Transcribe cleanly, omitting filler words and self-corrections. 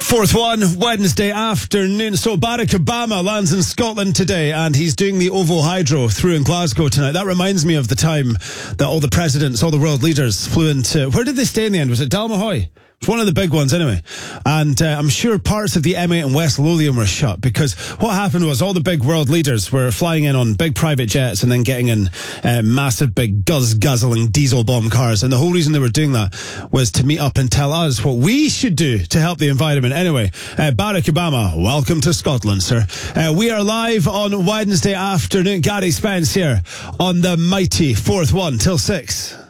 Fourth one, Wednesday afternoon. So Barack Obama lands in Scotland today and he's doing the OVO Hydro through in Glasgow tonight. That reminds me of the time that all the presidents, all the world leaders flew into... Where did they stay in the end? Was it Dalmahoy? It's one of the big ones anyway. And I'm sure parts of the M8 and West Lothian were shut because what happened was all the big world leaders were flying in on big private jets and then getting in massive big guzzling diesel bomb cars. And the whole reason they were doing that was to meet up and tell us what we should do to help the environment. Anyway, Barack Obama, welcome to Scotland, sir. We are live on Wednesday afternoon. Gary Spence here on the mighty Fourth One till 6.